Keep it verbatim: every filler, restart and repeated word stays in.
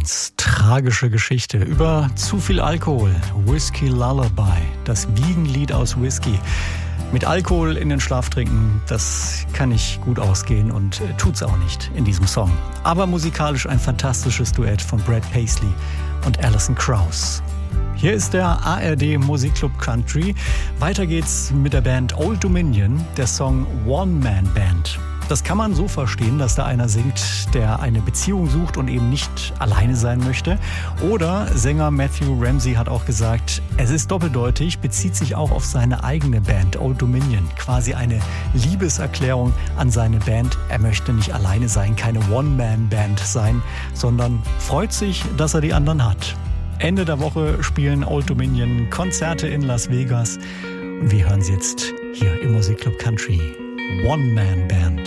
ganz tragische Geschichte über zu viel Alkohol. Whiskey Lullaby, das Wiegenlied aus Whisky. Mit Alkohol in den Schlaf trinken, das kann nicht gut ausgehen und tut's auch nicht in diesem Song. Aber musikalisch ein fantastisches Duett von Brad Paisley und Alison Krauss. Hier ist der A R D Musikclub Country. Weiter geht's mit der Band Old Dominion, der Song One Man Band. Das kann man so verstehen, dass da einer singt, der eine Beziehung sucht und eben nicht alleine sein möchte. Oder Sänger Matthew Ramsey hat auch gesagt, es ist doppeldeutig, bezieht sich auch auf seine eigene Band Old Dominion. Quasi eine Liebeserklärung an seine Band. Er möchte nicht alleine sein, keine One-Man-Band sein, sondern freut sich, dass er die anderen hat. Ende der Woche spielen Old Dominion Konzerte in Las Vegas. Und wir hören sie jetzt hier im Musikclub Country. One-Man-Band.